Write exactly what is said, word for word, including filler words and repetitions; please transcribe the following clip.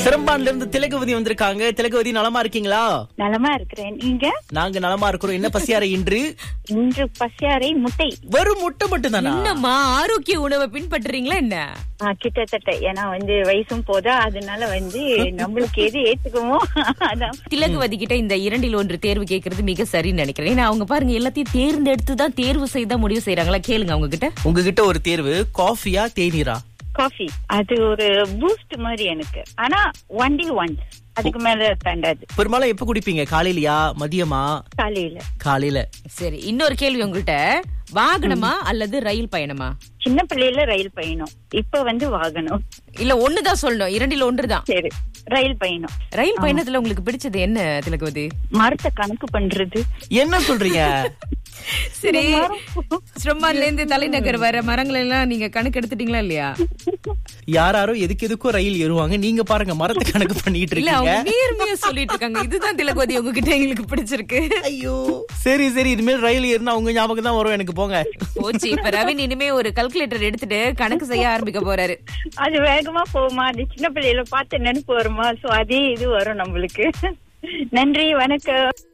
சிரம்பான்ல இருந்து திலகவதி வந்திருக்காங்க. திலகவதி நலமா இருக்கீங்களா? நலமா இருக்கிறேன். நீங்க? நாங்க நலமா இருக்கிறோம். என்ன பசியாரை இன்று? இன்று பசியாரை முட்டை. வெறும் முட்டை மட்டும் தானா? என்னம்மா ஆரோக்கிய உணவை பின்பற்றுறீங்களா என்ன? ஆ, கிட்டத்தட்ட. ஏன்னா வந்து வயசும் போதா, அதனால வந்து நம்மளுக்கு எது ஏத்துக்குமோ அதான். திலகவதி கிட்ட இந்த இரண்டில் ஒன்று தேர்வு கேட்கறது மிக சரின்னு நினைக்கிறேன். ஏன்னா அவங்க பாருங்க எல்லாத்தையும் தேர்ந்தெடுத்து தான் தேர்வு செய்தா முடிவு செய்யறாங்களா. கேளுங்க அவங்க கிட்ட. உங்ககிட்ட ஒரு தேர்வு, காஃபியா தேநீரா? காஃபி. அது ஒரு பூஸ்ட் மாதிரி எனக்கு. ஆனா ஒன் டே ஒன்ஸ், அதுக்கு மேல தாண்டாது. பெரும்பாலும் எப்ப குடிப்பீங்க? காலையிலயா மதியமா? காலையில. காலையில. சரி, இன்னொரு கேள்வி உங்கள்கிட்ட. வாகனமா அல்லது ரயில் பயணமா? சின்ன பிள்ளையில ரயில் பயணம், இப்ப வந்து வாகனம். இல்ல ஒண்ணுதான் சொல்லணும், இரண்டில் ஒன்றுதான். சரி, ரயில் பயணம். ரயில் பயணத்துல உங்களுக்கு பிடிச்சது என்ன திலகவதி? மரத்தை கணக்கு பண்றது. என்ன சொல்றீங்க? சரி, ஸ்ரம்மான்ல இருந்து தலைநகர் வர மரங்கள் எல்லாம் நீங்க கணக்கு எடுத்துட்டீங்களா இல்லையா? யாராரோ எதுக்கு எதுக்கும் ரயில் ஏறுவாங்க, நீங்க பாருங்க மரத்தை கணக்கு பண்ணிட்டு இல்ல, இருக்கீங்க. அவங்க நேர்மையா சொல்லிட்டு இருக்காங்க. இதுதான் திலகவதி உங்ககிட்ட எங்களுக்கு பிடிச்சிருக்கு. ஐயோ, சரி சரி, இனிமேல் ரயில் ஏறினா உங்க ஞாபகம் தான் வரும் எனக்கு. போங்க. போச்சு. இப்ப ரவின் இனிமே ஒரு கால்குலேட்டர் எடுத்துட்டு கணக்கு செய்ய ஆரம்பிக்க போறாரு. அது வேகமா போகுமா, அது சின்ன பிள்ளையில பார்த்து நினைப்பு வருமா, சோ அதே இது வரும் நம்மளுக்கு. நன்றி, வணக்கம்.